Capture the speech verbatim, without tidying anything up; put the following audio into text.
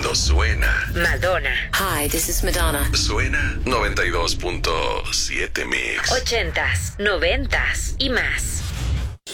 Esto suena. Madonna. Hi, this is Madonna. Suena noventa y dos punto siete Mix. Ochentas, noventas y más.